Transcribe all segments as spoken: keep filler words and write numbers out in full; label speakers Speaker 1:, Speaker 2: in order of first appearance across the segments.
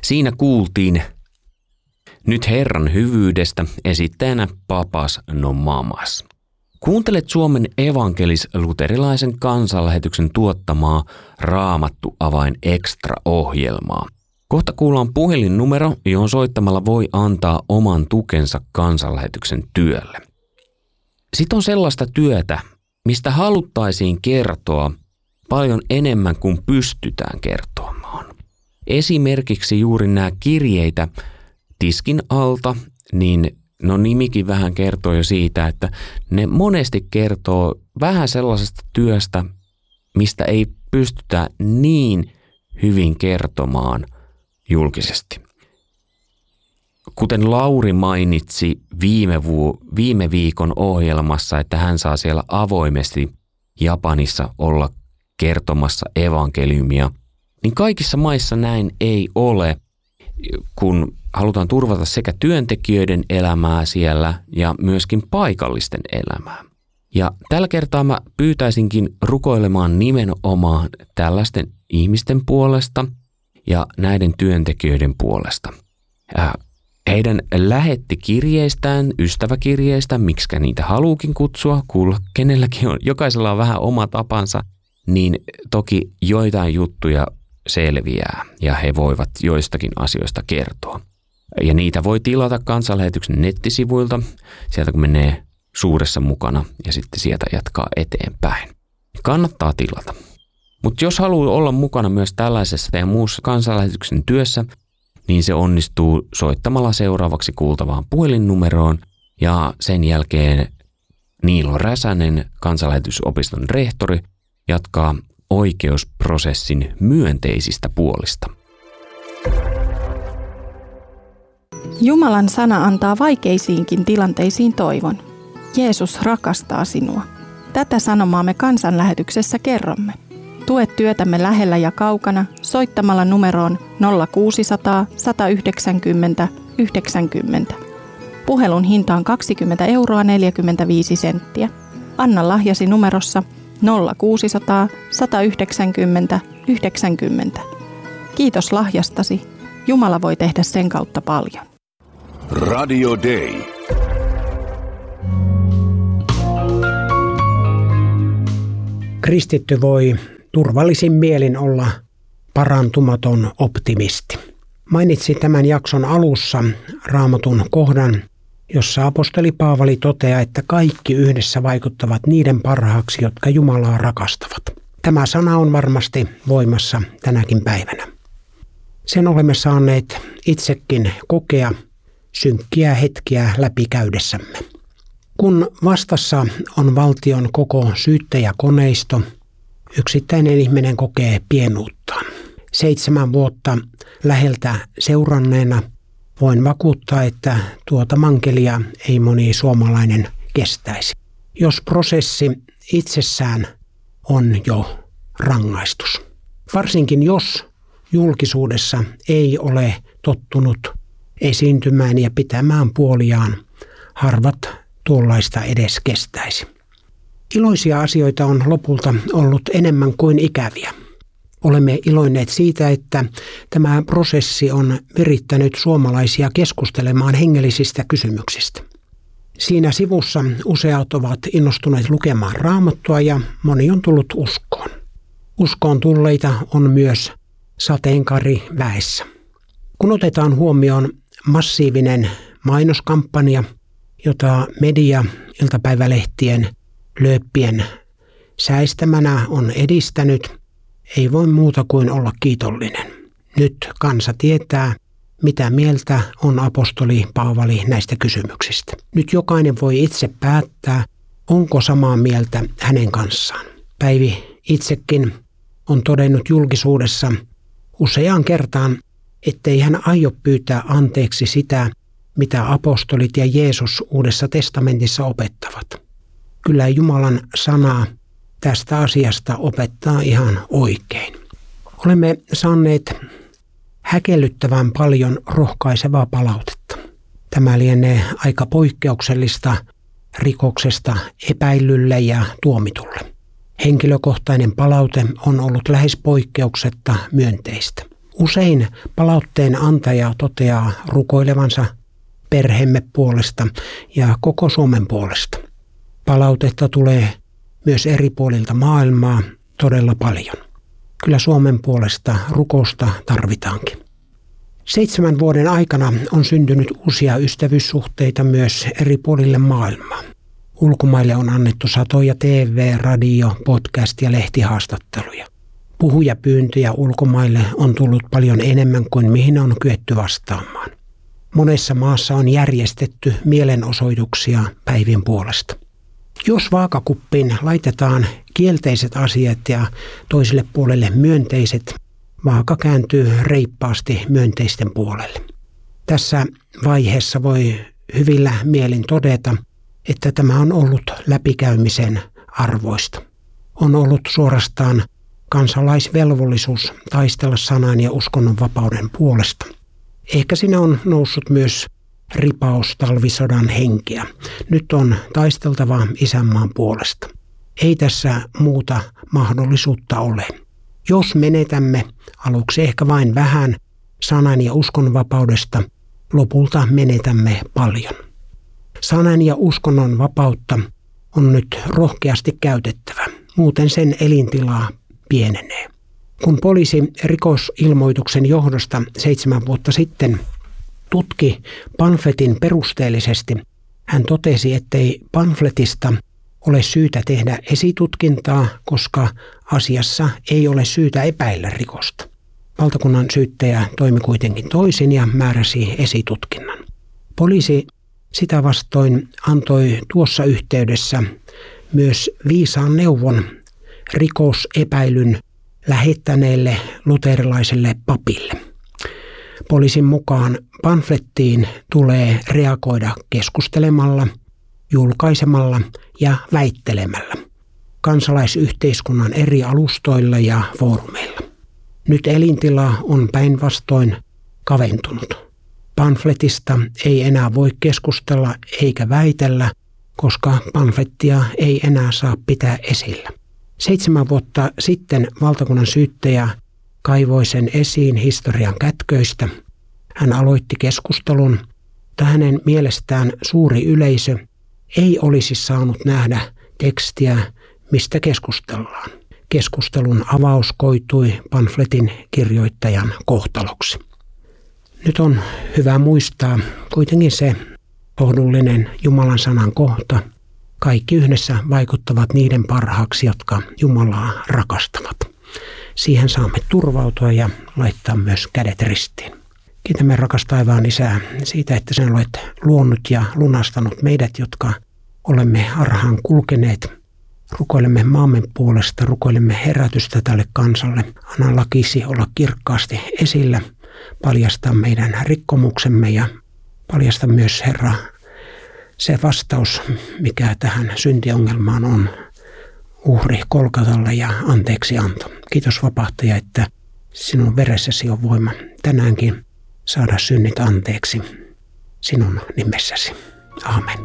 Speaker 1: Siinä kuultiin Nyt Herran hyvyydestä esittäjänä Papas no Mamas. Kuuntelet Suomen evankelis-luterilaisen kansanlähetyksen tuottamaa Raamattu Avain Extra-ohjelmaa. Kohta kuullaan puhelinnumero, johon soittamalla voi antaa oman tukensa kansanlähetyksen työlle. Sitten on sellaista työtä, mistä haluttaisiin kertoa paljon enemmän kuin pystytään kertomaan. Esimerkiksi juuri nämä kirjeitä tiskin alta, niin no nimikin vähän kertoo jo siitä, että ne monesti kertoo vähän sellaisesta työstä, mistä ei pystytä niin hyvin kertomaan julkisesti. Kuten Lauri mainitsi viime, vu- viime viikon ohjelmassa, että hän saa siellä avoimesti Japanissa olla kertomassa evankeliumia, niin kaikissa maissa näin ei ole, kun halutaan turvata sekä työntekijöiden elämää siellä ja myöskin paikallisten elämää. Ja tällä kertaa mä pyytäisinkin rukoilemaan nimenomaan tällaisten ihmisten puolesta ja näiden työntekijöiden puolesta. Heidän lähettikirjeistään, ystäväkirjeistä, miksikä niitä haluukin kutsua, kuulla kenelläkin on, jokaisella on vähän oma tapansa, niin toki joitain juttuja selviää ja he voivat joistakin asioista kertoa. Ja niitä voi tilata kansanlähetyksen nettisivuilta, sieltä kun menee suuressa mukana ja sitten sieltä jatkaa eteenpäin. Kannattaa tilata. Mutta jos haluaa olla mukana myös tällaisessa ja muussa kansanlähetyksen työssä, niin se onnistuu soittamalla seuraavaksi kuultavaan puhelinnumeroon ja sen jälkeen Niilo Räsänen, kansanlähetysopiston rehtori, jatkaa oikeusprosessin myönteisistä puolista.
Speaker 2: Jumalan sana antaa vaikeisiinkin tilanteisiin toivon. Jeesus rakastaa sinua. Tätä sanomaa me kansanlähetyksessä kerromme. Tue työtämme lähellä ja kaukana soittamalla numeroon nolla kuusisataa, sata yhdeksänkymmentä, yhdeksänkymmentä. Puhelun hinta on kaksikymmentä euroa neljäkymmentäviisi senttiä. Anna lahjasi numerossa nolla kuusisataa, sata yhdeksänkymmentä, yhdeksänkymmentä. Kiitos lahjastasi. Jumala voi tehdä sen kautta paljon.
Speaker 3: Radio Day.
Speaker 4: Kristitty voi turvallisin mielin olla parantumaton optimisti. Mainitsin tämän jakson alussa Raamatun kohdan, jossa apostoli Paavali toteaa, että kaikki yhdessä vaikuttavat niiden parhaaksi, jotka Jumalaa rakastavat. Tämä sana on varmasti voimassa tänäkin päivänä. Sen olemme saaneet itsekin kokea synkkiä hetkiä läpikäydessämme. Kun vastassa on valtion koko syyttäjäkoneisto, yksittäinen ihminen kokee pienuuttaan. Seitsemän vuotta läheltä seuranneena voin vakuuttaa, että tuota mankelia ei moni suomalainen kestäisi. Jos prosessi itsessään on jo rangaistus. Varsinkin jos julkisuudessa ei ole tottunut esiintymään ja pitämään puoliaan, harvat tuollaista edes kestäisi. Iloisia asioita on lopulta ollut enemmän kuin ikäviä. Olemme iloinneet siitä, että tämä prosessi on virittänyt suomalaisia keskustelemaan hengellisistä kysymyksistä. Siinä sivussa useat ovat innostuneet lukemaan Raamattua ja moni on tullut uskoon. Uskoon tulleita on myös sateenkaari väessä. Kun otetaan huomioon massiivinen mainoskampanja, jota media iltapäivälehtien lööppien säistämänä on edistänyt, ei voi muuta kuin olla kiitollinen. Nyt kansa tietää, mitä mieltä on apostoli Paavali näistä kysymyksistä. Nyt jokainen voi itse päättää, onko samaa mieltä hänen kanssaan. Päivi itsekin on todennut julkisuudessa useaan kertaan, ettei hän aio pyytää anteeksi sitä, mitä apostolit ja Jeesus Uudessa testamentissa opettavat. Kyllä Jumalan sanaa tästä asiasta opettaa ihan oikein. Olemme saaneet häkellyttävän paljon rohkaisevaa palautetta. Tämä lienee aika poikkeuksellista rikoksesta epäillylle ja tuomitulle. Henkilökohtainen palaute on ollut lähes poikkeuksetta myönteistä. Usein palautteen antaja toteaa rukoilevansa perheemme puolesta ja koko Suomen puolesta. Palautetta tulee myös eri puolilta maailmaa todella paljon. Kyllä Suomen puolesta rukousta tarvitaankin. Seitsemän vuoden aikana on syntynyt uusia ystävyyssuhteita myös eri puolille maailmaa. Ulkomaille on annettu satoja T V, radio, podcast ja lehtihaastatteluja. Puhujapyyntöjä ulkomaille on tullut paljon enemmän kuin mihin on kyetty vastaamaan. Monessa maassa on järjestetty mielenosoituksia päivien puolesta. Jos vaakakuppiin laitetaan kielteiset asiat ja toiselle puolelle myönteiset, vaaka kääntyy reippaasti myönteisten puolelle. Tässä vaiheessa voi hyvillä mielin todeta, että tämä on ollut läpikäymisen arvoista. On ollut suorastaan kansalaisvelvollisuus taistella sanan ja uskonnon vapauden puolesta. Ehkä siinä on noussut myös ripaus talvisodan henkeä. Nyt on taisteltava isänmaan puolesta. Ei tässä muuta mahdollisuutta ole. Jos menetämme aluksi ehkä vain vähän sanan ja uskon vapaudesta, lopulta menetämme paljon. Sanan ja uskonnon vapautta on nyt rohkeasti käytettävä, muuten sen elintilaa pienenee. Kun poliisi rikosilmoituksen johdosta seitsemän vuotta sitten tutki pamfletin perusteellisesti, hän totesi, ettei pamfletista ole syytä tehdä esitutkintaa, koska asiassa ei ole syytä epäillä rikosta. Valtakunnan syyttäjä toimi kuitenkin toisin ja määräsi esitutkinnan. Poliisi sitä vastoin antoi tuossa yhteydessä myös viisaan neuvon rikosepäilyn lähettäneelle luterilaiselle papille. Poliisin mukaan pamflettiin tulee reagoida keskustelemalla, julkaisemalla ja väittelemällä kansalaisyhteiskunnan eri alustoilla ja foorumeilla. Nyt elintila on päinvastoin kaventunut. Pamfletista ei enää voi keskustella eikä väitellä, koska pamflettia ei enää saa pitää esillä. Seitsemän vuotta sitten valtakunnan syyttäjä kaivoi sen esiin historian kätköistä. Hän aloitti keskustelun, mutta hänen mielestään suuri yleisö ei olisi saanut nähdä tekstiä, mistä keskustellaan. Keskustelun avaus koitui pamfletin kirjoittajan kohtaloksi. Nyt on hyvä muistaa kuitenkin se lohdullinen Jumalan sanan kohta. Kaikki yhdessä vaikuttavat niiden parhaaksi, jotka Jumalaa rakastavat. Siihen saamme turvautua ja laittaa myös kädet ristiin. Kiitämme rakas taivaan Isää siitä, että sinä olet luonut ja lunastanut meidät, jotka olemme harhaan kulkeneet. Rukoilemme maamme puolesta, rukoilemme herätystä tälle kansalle. Anna lakisi olla kirkkaasti esillä, paljasta meidän rikkomuksemme ja paljasta myös, Herra, se vastaus, mikä tähän syntiongelmaan on, uhri Kolkatalle ja anteeksianto. Kiitos vapahtaja, että sinun veressäsi on voima tänäänkin saada synnit anteeksi sinun nimessäsi. Amen.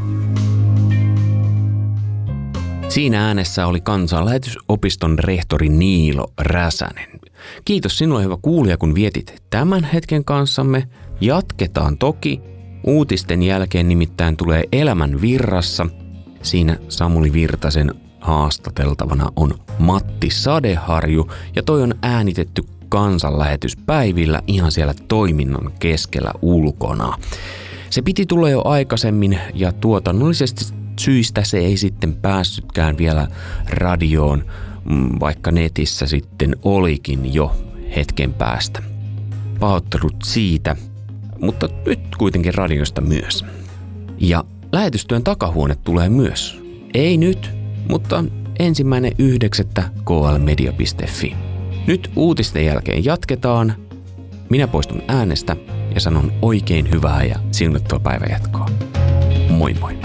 Speaker 1: Siinä äänessä oli Kansanlähetysopiston rehtori Niilo Räsänen. Kiitos sinulle, hyvä kuulija, kun vietit tämän hetken kanssamme. Jatketaan toki. Uutisten jälkeen nimittäin tulee Elämän virrassa. Siinä Samuli Virtasen haastateltavana on Matti Sadeharju ja toi on äänitetty kansanlähetyspäivillä ihan siellä toiminnan keskellä ulkona. Se piti tulla jo aikaisemmin ja tuotannollisesti syistä se ei sitten päässytkään vielä radioon, vaikka netissä sitten olikin jo hetken päästä. Pahoittelut siitä, mutta nyt kuitenkin radiosta myös. Ja lähetystyön takahuone tulee myös. Ei nyt, mutta ensimmäinen yhdeksättä k l media piste f i. Nyt uutisten jälkeen jatketaan. Minä poistun äänestä ja sanon oikein hyvää ja siunattua päivänjatkoa. Moi moi!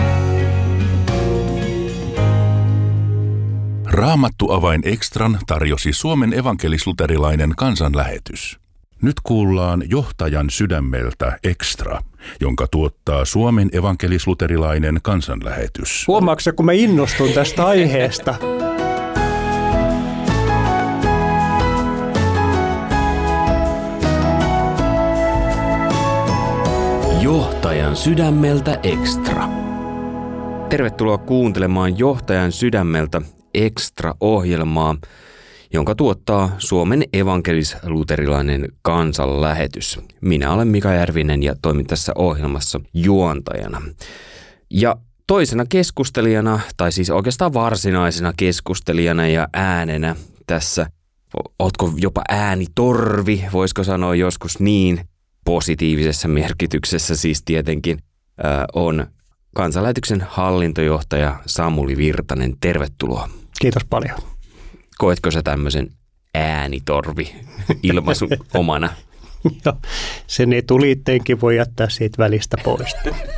Speaker 3: Raamattu-avain Extran tarjosi Suomen evankelis-luterilainen kansanlähetys. Nyt kuullaan Johtajan sydämeltä Extra, jonka tuottaa Suomen evankelis-luterilainen kansanlähetys.
Speaker 5: Huomaatko, kun mä innostun tästä aiheesta?
Speaker 1: Johtajan sydämeltä Extra. Tervetuloa kuuntelemaan Johtajan sydämeltä Extra-ohjelmaa, jonka tuottaa Suomen evankelis-luterilainen kansanlähetys. Minä olen Mika Järvinen ja toimin tässä ohjelmassa juontajana. Ja toisena keskustelijana, tai siis oikeastaan varsinaisena keskustelijana ja äänenä tässä, ootko jopa äänitorvi, voisiko sanoa joskus niin, positiivisessa merkityksessä siis tietenkin, äh, on kansanlähetyksen hallintojohtaja Samuli Virtanen. Tervetuloa.
Speaker 5: Kiitos paljon.
Speaker 1: Koetko sä tämmöisen äänitorvi-ilmaisun omana?
Speaker 5: Joo, sen etuliitteenkin voi jättää siitä välistä pois.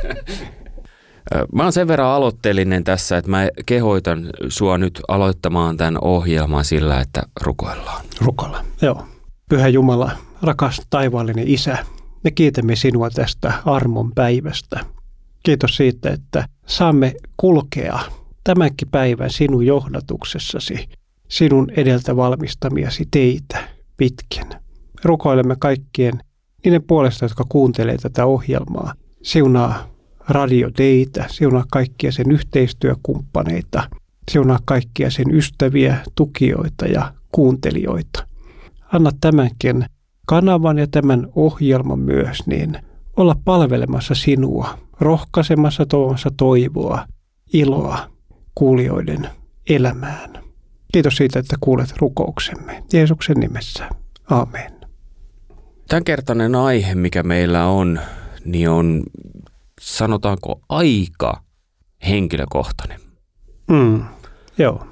Speaker 1: Mä oon sen verran aloitteellinen tässä, että mä kehoitan sua nyt aloittamaan tämän ohjelman sillä, että rukoillaan.
Speaker 5: Rukoillaan, joo. Pyhä Jumala, rakas taivaallinen Isä, me kiitämme sinua tästä armon päivästä. Kiitos siitä, että saamme kulkea tämänkin päivän sinun johdatuksessasi, sinun edeltä valmistamiasi teitä pitkin. Rukoilemme kaikkien niiden puolesta, jotka kuuntelee tätä ohjelmaa. Siunaa radioteitä, siunaa kaikkia sen yhteistyökumppaneita, siunaa kaikkia sen ystäviä, tukijoita ja kuuntelijoita. Anna tämänkin kanavan ja tämän ohjelman myös niin olla palvelemassa sinua, rohkaisemassa, tuomassa toivoa, iloa kuulijoiden elämään. Kiitos siitä, että kuulet rukouksemme. Jeesuksen nimessä. Aamen.
Speaker 1: Tämänkertainen aihe, mikä meillä on, niin on, sanotaanko, aika henkilökohtainen.
Speaker 5: Mm, joo.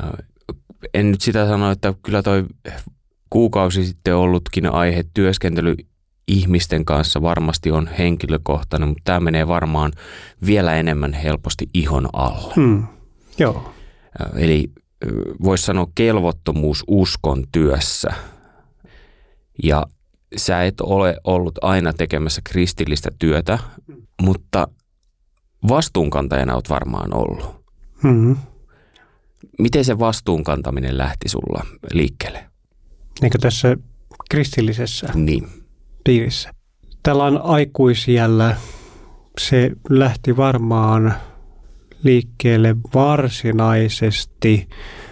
Speaker 1: En nyt sitä sano, että kyllä toi kuukausi sitten ollutkin aihe työskentely ihmisten kanssa varmasti on henkilökohtainen, mutta tämä menee varmaan vielä enemmän helposti ihon alle.
Speaker 5: Mm, joo.
Speaker 1: Eli voisi sanoa kelvottomuus uskon työssä. Ja sä et ole ollut aina tekemässä kristillistä työtä, mutta vastuunkantajana olet varmaan ollut.
Speaker 5: Mm-hmm.
Speaker 1: Miten se vastuunkantaminen lähti sulla liikkeelle?
Speaker 5: Eikö tässä kristillisessä
Speaker 1: niin.
Speaker 5: piirissä? Tällä aikuisiällä se lähti varmaan liikkeelle varsinaisesti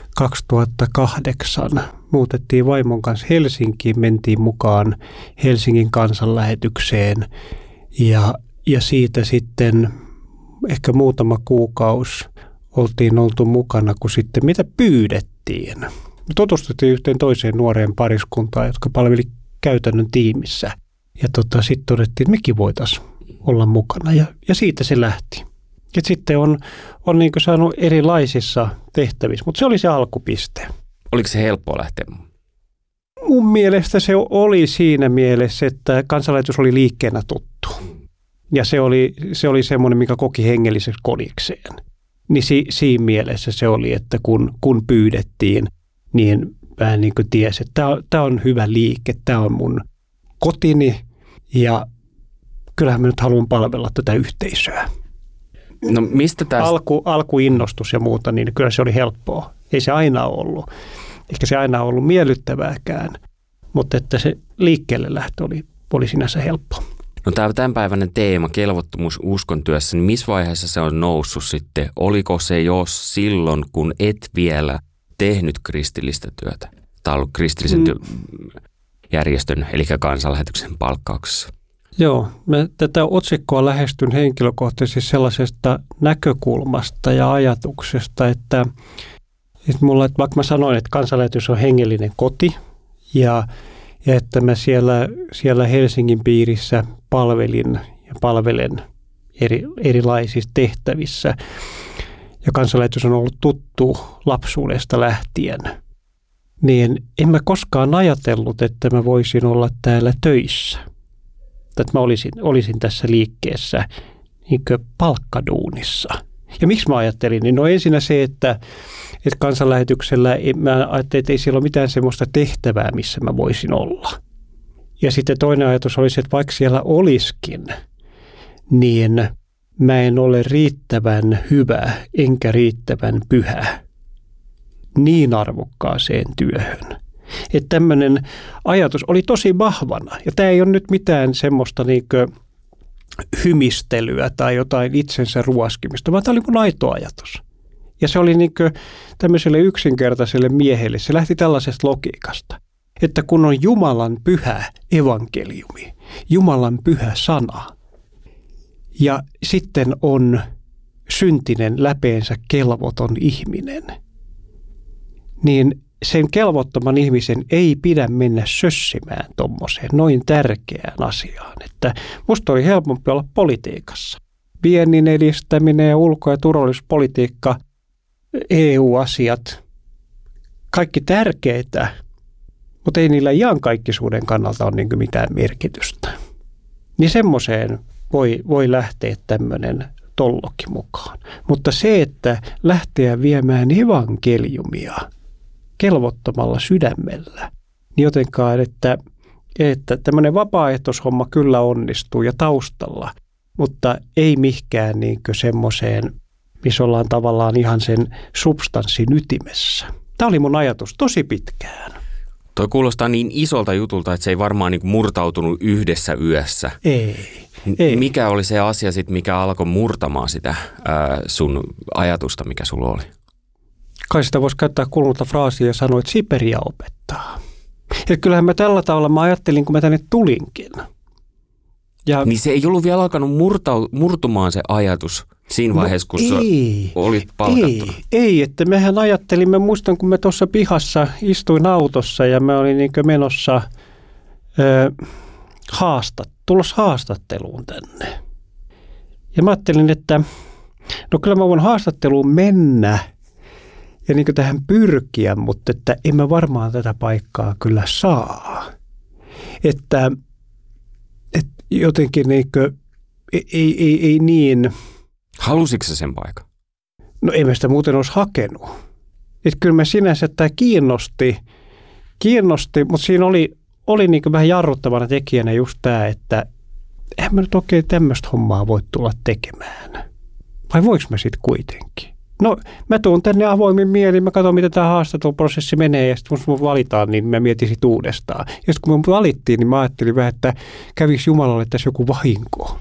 Speaker 5: kaksituhattakahdeksan. Muutettiin vaimon kanssa Helsinkiin, mentiin mukaan Helsingin kansanlähetykseen ja, ja siitä sitten ehkä muutama kuukausi oltiin oltu mukana, kun sitten mitä pyydettiin. Me tutustuttiin yhteen toiseen nuoreen pariskuntaan, jotka palveli käytännön tiimissä. Ja tota, sitten todettiin, että mekin voitaisiin olla mukana ja, ja siitä se lähti. Ja sitten on, on niin kuin saanut erilaisissa tehtävissä, mutta se oli se alkupiste.
Speaker 1: Oliko se helppoa lähteä?
Speaker 5: Mun mielestä se oli siinä mielessä, että kansanlähetys oli liikkeenä tuttu. Ja se oli, se oli semmoinen, mikä koki hengelliseksi kodikseen. Niin si, siinä mielessä se oli, että kun, kun pyydettiin, niin vähän niin kuin tiesi, että tämä on, tämä on hyvä liike, tämä on mun kotini ja kyllähän mä nyt haluan palvella tätä yhteisöä.
Speaker 1: No mistä tästä?
Speaker 5: Alku, alkuinnostus ja muuta, niin kyllä se oli helppoa. Ei se aina ollut. Eikä se aina ollut miellyttävääkään, mutta että se liikkeelle lähtö oli, oli sinänsä helppo.
Speaker 1: No tämä tämänpäiväinen teema, kelvottomuus uskon työssä, niin missä vaiheessa se on noussut sitten? Oliko se jo silloin, kun et vielä tehnyt kristillistä työtä? Tai ollut kristillisen työ- järjestön, eli kansanlähetyksen palkkauksessa?
Speaker 5: Joo, mä tätä otsikkoa lähestyn henkilökohtaisesti sellaisesta näkökulmasta ja ajatuksesta, että, että mulla, että vaikka mä sanoin, että kansanlähetys on hengellinen koti ja, ja että mä siellä, siellä Helsingin piirissä palvelin ja palvelen eri, erilaisissa tehtävissä ja kansanlähetys on ollut tuttu lapsuudesta lähtien, niin en mä koskaan ajatellut, että mä voisin olla täällä töissä. Että mä olisin, olisin tässä liikkeessä niin kuin palkkaduunissa. Ja miksi mä ajattelin? Niin no ensinnä se, että, että kansanlähetyksellä mä ajattelin, että ei siellä ole mitään semmoista tehtävää, missä mä voisin olla. Ja sitten toinen ajatus oli se, että vaikka siellä olisikin, niin mä en ole riittävän hyvä enkä riittävän pyhä niin arvokkaaseen työhön. Että tämmöinen ajatus oli tosi vahvana. Ja tämä ei ole nyt mitään semmoista niinkö hymistelyä tai jotain itsensä ruoskimista, vaan tämä oli mun aito ajatus. Ja se oli niin kuin tämmöiselle yksinkertaiselle miehelle, se lähti tällaisesta logiikasta, että kun on Jumalan pyhä evankeliumi, Jumalan pyhä sana, ja sitten on syntinen läpeensä kelvoton ihminen, niin sen kelvottoman ihmisen ei pidä mennä sössimään tommoseen noin tärkeään asiaan. Että musta oli helpompi olla politiikassa. Viennin edistäminen ja ulko- ja turvallisuuspolitiikka, E U-asiat, kaikki tärkeitä, mutta ei niillä iankaikkisuuden kannalta ole niin kuin mitään merkitystä. Niin semmoiseen voi, voi lähteä tämmöinen tollokin mukaan. Mutta se, että lähteä viemään evankeliumia kelvottomalla sydämellä, niin jotenkaan, että, että tämmöinen vapaaehtoishomma kyllä onnistuu ja taustalla, mutta ei mihkään niin kuin semmoiseen, missä ollaan tavallaan ihan sen substanssin ytimessä. Tämä oli mun ajatus tosi pitkään.
Speaker 1: Toi kuulostaa niin isolta jutulta, että se ei varmaan niin murtautunut yhdessä yössä.
Speaker 5: Ei. ei.
Speaker 1: Mikä oli se asia sitten, mikä alkoi murtamaan sitä ää, sun ajatusta, mikä sulla oli?
Speaker 5: Kai sitä voisi käyttää kulunutta fraasia ja sanoa, että Siperia opettaa. Että kyllähän mä tällä tavalla mä ajattelin, kun mä tänne tulinkin.
Speaker 1: Ja niin se ei ollut vielä alkanut murtau, murtumaan se ajatus siinä vaiheessa, kun no ei, olit palkattuna.
Speaker 5: Ei, ei, että mehän ajattelimme, muistan kun me tuossa pihassa istuin autossa ja me olin niin menossa ö, haastat, tulossa haastatteluun tänne. Ja mä ajattelin, että no kyllä mä voin haastatteluun mennä ja niin tähän pyrkiä, mutta että en mä varmaan tätä paikkaa kyllä saa. Että, että jotenkin niin kuin, ei, ei, ei, ei niin.
Speaker 1: Halusitko sä sen paikan?
Speaker 5: No ei mä sitä muuten olisi hakenut. Että kyllä mä sinänsä tämä kiinnosti, kiinnosti, mutta siinä oli, oli niin kuin vähän jarruttavana tekijänä just tämä, että eihän mä nyt oikein tämmöistä hommaa voi tulla tekemään. Vai voiko mä sitten kuitenkin? No mä tuun tänne avoimin mielin, mä katson mitä tämä haastatteluprosessi menee ja sitten kun mut valitaan, niin mä mietin sit uudestaan. Ja sitten kun me valittiin, niin mä ajattelin vähän, että kävisi Jumalalle tässä joku vahinko.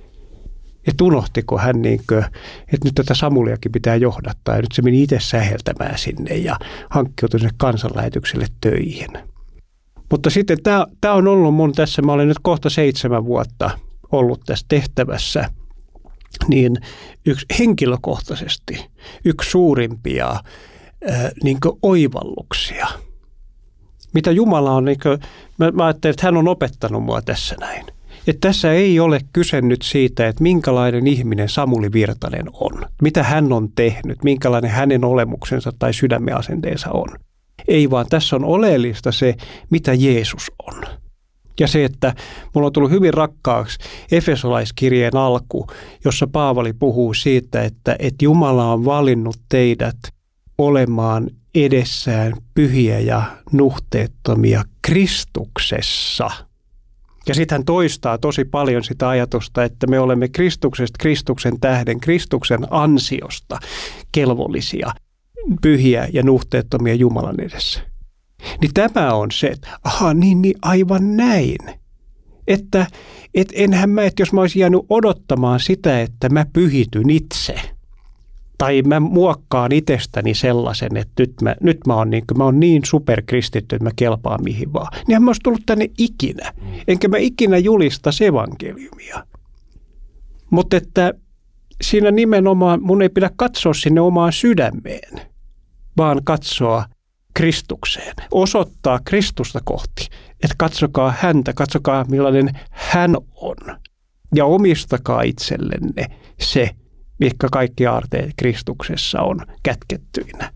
Speaker 5: Että unohtiko hän, niin kuin, että nyt tätä Samuliakin pitää johdattaa ja nyt se meni itse säheltämään sinne ja hankkiutui sinne kansanlähetykselle töihin. Mutta sitten tämä on ollut mun tässä, mä olen nyt kohta seitsemän vuotta ollut tässä tehtävässä, niin yksi henkilökohtaisesti yksi suurimpia ää, niin kuin oivalluksia, mitä Jumala on, niin kuin, mä, mä ajattelin, että hän on opettanut mua tässä näin. Että tässä ei ole kyse nyt siitä, että minkälainen ihminen Samuli Virtanen on, mitä hän on tehnyt, minkälainen hänen olemuksensa tai sydämen asenteensa on. Ei vaan tässä on oleellista se, mitä Jeesus on. Ja se, että mulla on tullut hyvin rakkaaksi Efesolaiskirjeen alku, jossa Paavali puhuu siitä, että, että Jumala on valinnut teidät olemaan edessään pyhiä ja nuhteettomia Kristuksessa. Ja sitten hän toistaa tosi paljon sitä ajatusta, että me olemme Kristuksesta, Kristuksen tähden, Kristuksen ansiosta kelvollisia, pyhiä ja nuhteettomia Jumalan edessä. Niin tämä on se, että aha, niin, niin aivan näin. Että et enhän mä, että jos mä olisin jäänyt odottamaan sitä, että mä pyhityn itse, tai mä muokkaan itsestäni sellaisen, että nyt mä, nyt mä oon niin, mä oon niin superkristitty, että mä kelpaan mihin vaan. Niin mä olisin tullut tänne ikinä. Enkä mä ikinä julista evankeliumia. Mutta että siinä nimenomaan mun ei pidä katsoa sinne omaan sydämeen, vaan katsoa Kristukseen. Osoittaa Kristusta kohti. Että katsokaa häntä, katsokaa millainen hän on. Ja omistakaa itsellenne se, mitkä kaikki aarteet Kristuksessa on kätkettyinä.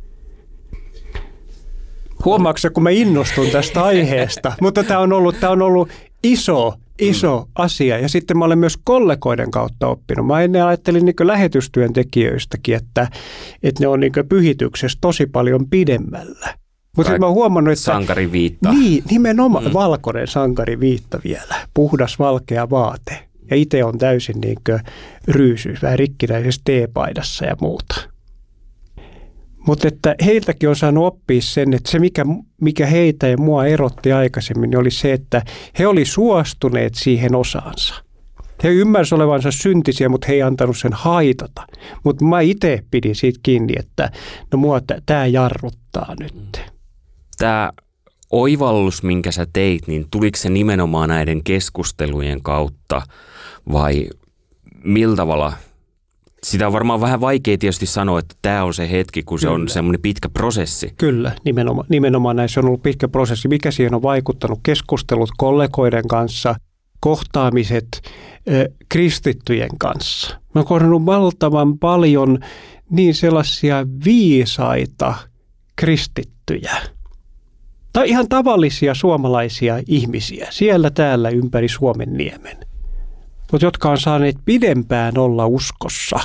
Speaker 5: Huomaatko, kun mä innostun tästä aiheesta, mutta tämä on ollut, tämä on ollut iso, iso asia. Ja sitten mä olen myös kollegoiden kautta oppinut. Mä ennen ajattelin niin lähetystyöntekijöistäkin, että, että ne on niin pyhityksessä tosi paljon pidemmällä. Mutta sitten mä oon huomannut, että
Speaker 1: sankariviitta.
Speaker 5: Niin, nimenomaan mm. valkoinen sankariviitta vielä, puhdas valkea vaate. Ja itse on täysin niin ryysyys, vähän rikkinäisessä teepaidassa ja muuta. Mutta että heiltäkin on saanut oppia sen, että se mikä, mikä heitä ja mua erotti aikaisemmin, niin oli se, että he oli suostuneet siihen osaansa. He ymmärsivät olevansa syntisiä, mutta he ei antanut sen haitata. Mutta mä itse pidin siitä kiinni, että no mua tämä jarruttaa nyt.
Speaker 1: Tämä oivallus, minkä sä teit, niin tuliko se nimenomaan näiden keskustelujen kautta vai millä tavalla? Sitä on varmaan vähän vaikea tietysti sanoa, että tämä on se hetki, kun se Kyllä. on semmoinen pitkä prosessi.
Speaker 5: Kyllä, nimenomaan, nimenomaan näissä on ollut pitkä prosessi. Mikä siihen on vaikuttanut? Keskustelut kollegoiden kanssa, kohtaamiset äh, kristittyjen kanssa. Mä oon kohdannut valtavan paljon niin sellaisia viisaita kristittyjä. Tai ihan tavallisia suomalaisia ihmisiä siellä täällä ympäri Suomenniemen. Mutta jotka on saaneet pidempään olla uskossa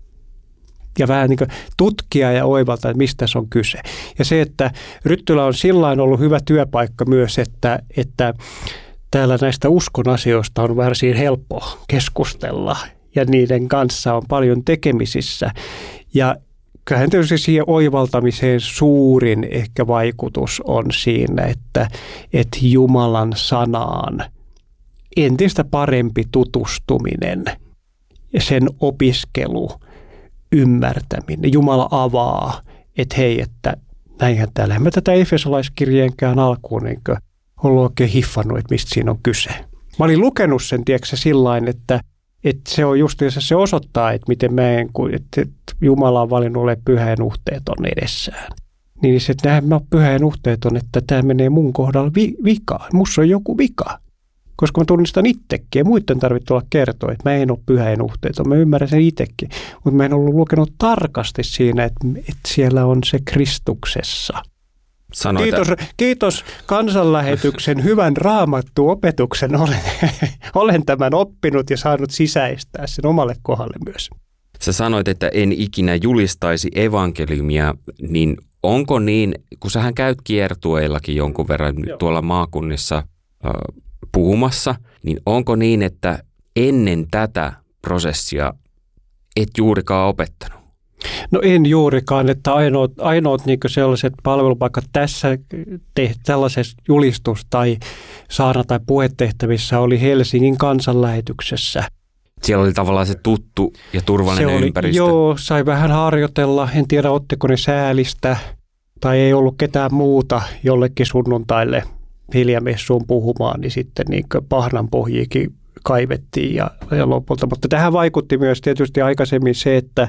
Speaker 5: ja vähän niin kuin tutkia ja oivaltaa, että mistä se on kyse. Ja se, että Ryttylä on sillain ollut hyvä työpaikka myös, että, että täällä näistä uskon asioista on varsin helppo keskustella ja niiden kanssa on paljon tekemisissä. Ja kyllähän tietysti siihen oivaltamiseen suurin ehkä vaikutus on siinä, että, että Jumalan sanaan entistä parempi tutustuminen ja sen opiskelu, ymmärtäminen. Jumala avaa, että hei, että näinhän täällä. En mä tätä Efesolaiskirjeenkään alkuun niin ollut oikein hiffannut, että mistä siinä on kyse. Mä olin lukenut sen, tiedätkö, sillain, että, että se on justiinsa, se osoittaa, että miten mä en, että Jumala on valinnut ole pyhä nuhteeton edessään. Niin se, että mä oon pyhä nuhteeton, että tämä menee mun kohdalla vi- vikaan. Musta on joku vika. Koska mä tunnistan itsekin ja muiden tarvitse olla kertoa, että mä en ole pyhä ja nuhteeton. Mä ymmärrän sen itsekin, mutta mä en ollut lukenut tarkasti siinä, että, että siellä on se Kristuksessa.
Speaker 1: Sanoit,
Speaker 5: kiitos, kiitos kansanlähetyksen hyvän raamattuopetuksen. Olen, olen tämän oppinut ja saanut sisäistää sen omalle kohdalle myös.
Speaker 1: Sä sanoit, että en ikinä julistaisi evankeliumia, niin onko niin, kun sähän käyt kiertueillakin jonkun verran Joo. tuolla maakunnissa äh, puhumassa, niin onko niin, että ennen tätä prosessia et juurikaan opettanut?
Speaker 5: No en juurikaan, että ainoat, ainoat niin sellaiset palvelupaikat tässä te, tällaisessa julistus- tai saarna- tai puhetehtävissä oli Helsingin kansanlähetyksessä.
Speaker 1: Siellä oli tavallaan se tuttu ja turvallinen
Speaker 5: se oli,
Speaker 1: ympäristö.
Speaker 5: Joo, sai vähän harjoitella. En tiedä, ottiko ne säälistä tai ei ollut ketään muuta jollekin sunnuntaille hiljamessuun puhumaan, niin sitten niin pahnan pohjiikin kaivettiin ja, ja lopulta. Mutta tähän vaikutti myös tietysti aikaisemmin se, että,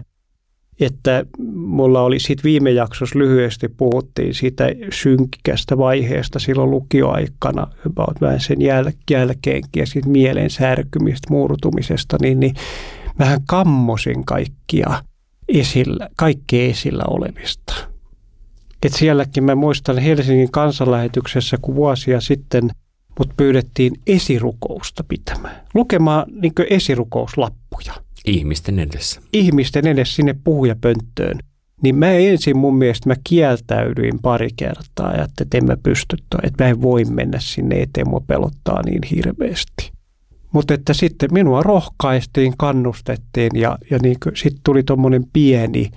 Speaker 5: että mulla oli sitten viime jaksossa lyhyesti puhuttiin siitä synkästä vaiheesta silloin lukioaikana, about vähän sen jäl- jälkeenkin ja sitten mielen särkymistä, murtumisesta, niin, niin vähän kammosin kaikkia esillä, kaikkea esillä olevista. Et sielläkin mä muistan Helsingin kansanlähetyksessä, kun vuosia sitten mut pyydettiin esirukousta pitämään. Lukemaan niin kuin esirukouslappuja.
Speaker 1: Ihmisten edessä.
Speaker 5: Ihmisten edessä sinne puhujapönttöön. Niin mä ensin mun mielestä mä kieltäydyin pari kertaa ja että en mä pysty, että mä en voi mennä sinne eteen, mua pelottaa niin hirveästi. Mutta että sitten minua rohkaistiin, kannustettiin ja, ja niin sitten tuli tommonen pieni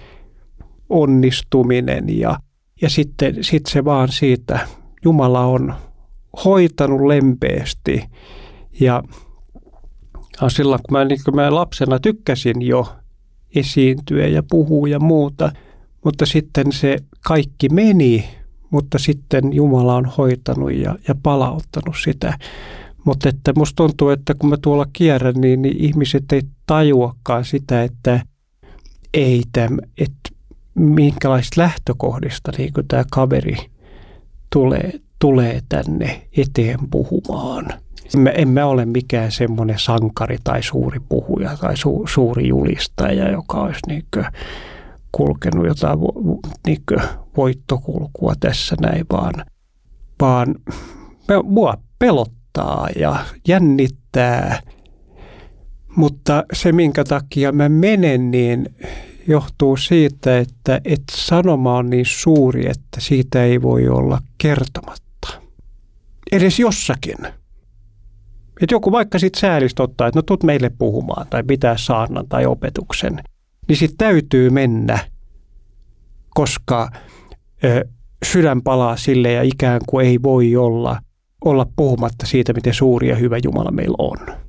Speaker 5: onnistuminen ja Ja sitten sit se vaan siitä, Jumala on hoitanut lempeästi ja silloin kun mä, niin kun mä lapsena tykkäsin jo esiintyä ja puhua ja muuta, mutta sitten se kaikki meni, mutta sitten Jumala on hoitanut ja, ja palauttanut sitä. Mutta että musta tuntuu, että kun mä tuolla kierrän, niin, niin ihmiset ei tajuakaan sitä, että ei täm, että minkälaista lähtökohdista niin kuin tämä kaveri tulee, tulee tänne eteen puhumaan. En, en mä ole mikään semmoinen sankari tai suuri puhuja tai su, suuri julistaja, joka olisi niin kuin kulkenut jotain niin kuin voittokulkua tässä näin, vaan, vaan mua pelottaa ja jännittää. Mutta se, minkä takia mä menen, niin johtuu siitä, että, että sanoma on niin suuri, että siitä ei voi olla kertomatta. Edes jossakin. Että joku vaikka sitten säälistä ottaa, että no tuut meille puhumaan tai pitää saarnan tai opetuksen, niin sitten täytyy mennä, koska ö, sydän palaa sille ja ikään kuin ei voi olla, olla puhumatta siitä, miten suuri ja hyvä Jumala meillä on.